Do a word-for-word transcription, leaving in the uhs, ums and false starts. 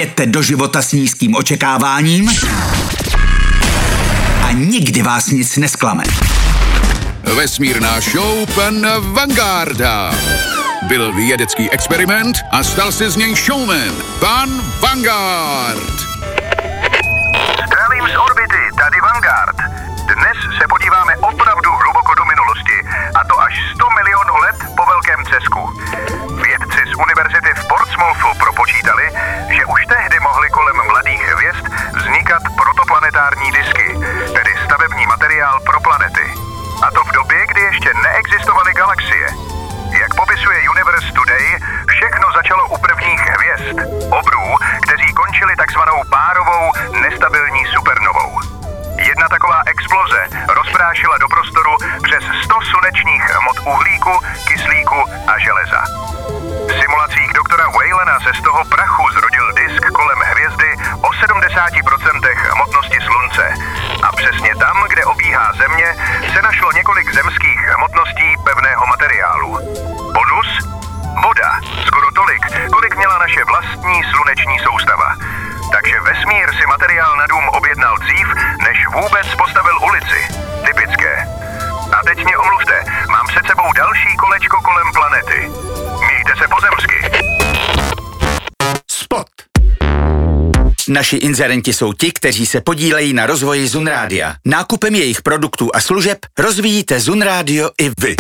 Jděte do života s nízkým očekáváním a nikdy vás nic nesklame. Vesmírná show pana Vangarda. Byl vědecký experiment a stal se z něj showman. Pan Vanguard. Zdravím z orbity, tady Vanguard. Dnes se podíváme opravdu hluboko do minulosti, a to až sto milionů let po velkém třesku. Vědci z univerzity v Portsmouthu propočítali, že už tehdy mohly kolem mladých hvězd vznikat protoplanetární disky, tedy stavební materiál pro planety. A to v době, kdy ještě neexistovaly galaxie. Jak popisuje Universe Today, všechno začalo u prvních hvězd, obrů, kteří končili takzvanou párovou nestabilní supernovou. Jedna taková exploze rozprášila do prostoru přes sto slunečních hmot uhlíku, kyslíku a železa. V simulacích doktora Whalena se z toho prachu zrodil disk kolem hvězdy o sedmdesát procent hmotnosti Slunce. A přesně tam, kde obíhá Země, se našlo několik zemských hmotností pevného materiálu. Bonus? Voda. Skoro tolik, kolik měla naše vlastní sluneční soustava. Takže vesmír si materiál na dům objednal dřív, než vůbec postavil ulici. Typické. A teď mě omluvte, mám před sebou další kolečko kolem planety. Mějte se pozemsky. Spot. Naši inzerenti jsou ti, kteří se podílejí na rozvoji Zun Rádia. Nákupem jejich produktů a služeb rozvíjíte Zun Rádio i vy.